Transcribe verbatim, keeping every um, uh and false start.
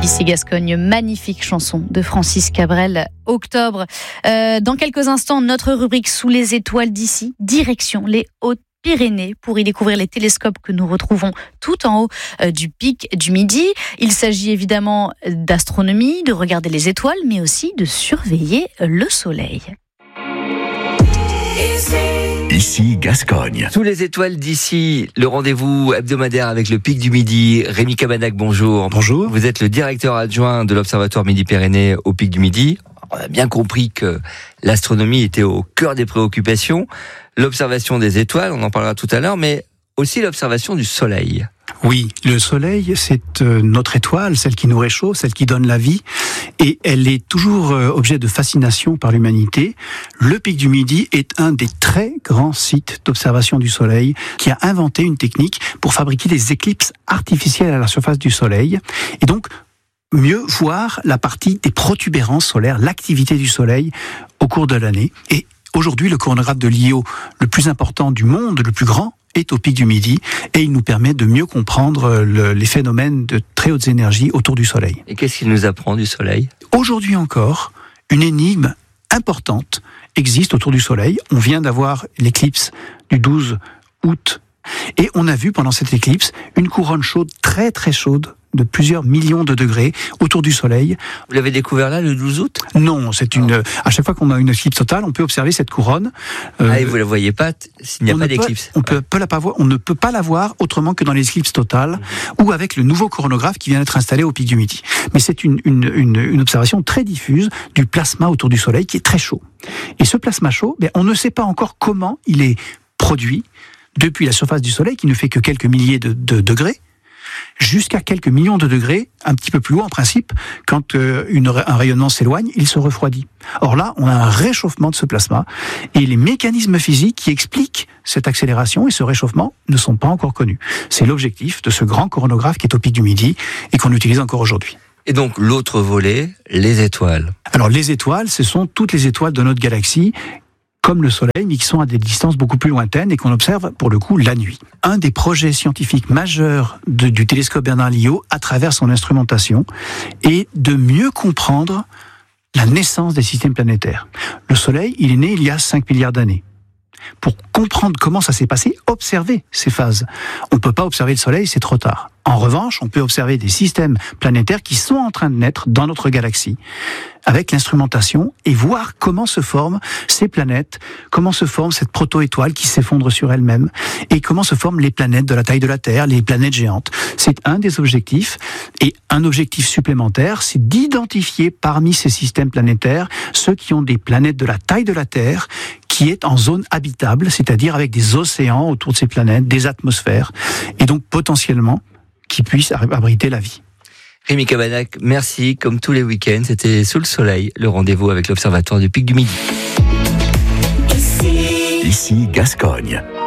Ici Gascogne, magnifique chanson de Francis Cabrel, Octobre. Euh, dans quelques instants, notre rubrique Sous les étoiles d'ici, direction les Hautes-Pyrénées pour y découvrir les télescopes que nous retrouvons tout en haut euh, du pic du Midi. Il s'agit évidemment d'astronomie, de regarder les étoiles, mais aussi de surveiller le soleil. Ici Gascogne. Sous les étoiles d'ici, le rendez-vous hebdomadaire avec le pic du Midi. Rémi Cabanac, bonjour. Bonjour. Vous êtes le directeur adjoint de l'Observatoire Midi-Pyrénées au pic du Midi. On a bien compris que l'astronomie était au cœur des préoccupations. L'observation des étoiles, on en parlera tout à l'heure, mais aussi l'observation du soleil. Oui, le soleil, c'est notre étoile, celle qui nous réchauffe, celle qui donne la vie, et elle est toujours objet de fascination par l'humanité. Le pic du Midi est un des très grands sites d'observation du soleil qui a inventé une technique pour fabriquer des éclipses artificielles à la surface du soleil, et donc mieux voir la partie des protubérances solaires, l'activité du soleil au cours de l'année. Et aujourd'hui, le coronagraphe de l'I O, le plus important du monde, le plus grand, est au pic du Midi, et il nous permet de mieux comprendre le, les phénomènes de très hautes énergies autour du Soleil. Et qu'est-ce qu'il nous apprend du Soleil ? Aujourd'hui encore, une énigme importante existe autour du Soleil. On vient d'avoir l'éclipse du douze août, et on a vu pendant cette éclipse une couronne chaude, très très chaude, de plusieurs millions de degrés autour du Soleil. Vous l'avez découvert là, le douze août ? Non, c'est une. À chaque fois qu'on a une éclipse totale, on peut observer cette couronne. Euh, ah, et vous la voyez pas t- s'il n'y a pas d'éclipse. On peut, peut la pas voir. On ne peut pas la voir autrement que dans les éclipses totales mmh. ou avec le nouveau coronographe qui vient d'être installé au pic du Midi. Mais c'est une, une, une, une observation très diffuse du plasma autour du Soleil qui est très chaud. Et ce plasma chaud, ben, on ne sait pas encore comment il est produit depuis la surface du Soleil, qui ne fait que quelques milliers de, de degrés, jusqu'à quelques millions de degrés, un petit peu plus haut en principe, quand euh, une, un rayonnement s'éloigne, il se refroidit. Or là, on a un réchauffement de ce plasma, et les mécanismes physiques qui expliquent cette accélération et ce réchauffement ne sont pas encore connus. C'est l'objectif de ce grand coronographe qui est au pic du Midi et qu'on utilise encore aujourd'hui. Et donc l'autre volet, les étoiles. Alors les étoiles, ce sont toutes les étoiles de notre galaxie, comme le Soleil, mais qui sont à des distances beaucoup plus lointaines et qu'on observe, pour le coup, la nuit. Un des projets scientifiques majeurs de, du télescope Bernard-Lyot, à travers son instrumentation, est de mieux comprendre la naissance des systèmes planétaires. Le Soleil, il est né il y a cinq milliards d'années. Pour comprendre comment ça s'est passé, observer ces phases. On ne peut pas observer le Soleil, c'est trop tard. En revanche, on peut observer des systèmes planétaires qui sont en train de naître dans notre galaxie, avec l'instrumentation, et voir comment se forment ces planètes, comment se forme cette proto-étoile qui s'effondre sur elle-même, et comment se forment les planètes de la taille de la Terre, les planètes géantes. C'est un des objectifs, et un objectif supplémentaire, c'est d'identifier parmi ces systèmes planétaires ceux qui ont des planètes de la taille de la Terre, qui est en zone habitable, c'est-à-dire avec des océans autour de ces planètes, des atmosphères, et donc potentiellement qui puissent abriter la vie. Rémi Cabanac, merci. Comme tous les week-ends, c'était Sous le Soleil, le rendez-vous avec l'Observatoire du pic du Midi. Ici Gascogne.